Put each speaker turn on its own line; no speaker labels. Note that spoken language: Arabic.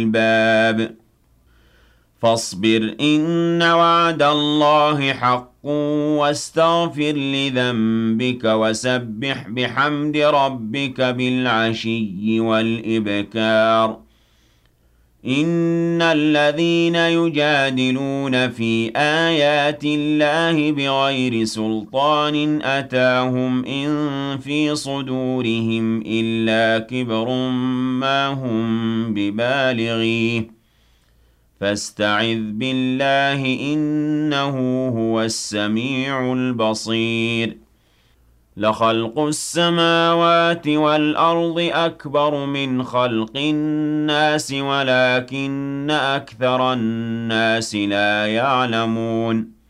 الباب فاصبر إن وعد الله حق واستغفر لذنبك وسبح بحمد ربك بالعشي والإبكار إن الذين يجادلون في آيات الله بغير سلطان أتاهم إن في صدورهم إلا كبر ما هم ببالغيه فاستعذ بالله إنه هو السميع البصير لخلق السماوات والأرض أكبر من خلق الناس ولكن أكثر الناس لا يعلمون